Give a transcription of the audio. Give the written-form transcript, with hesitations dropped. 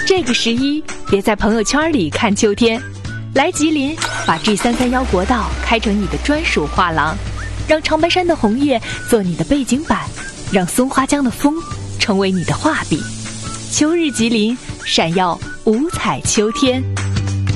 这个11，别在朋友圈里看秋天，来吉林，把 G331国道开成你的专属画廊，让长白山的红叶做你的背景板，让松花江的风成为你的画笔。秋日吉林，闪耀五彩秋天。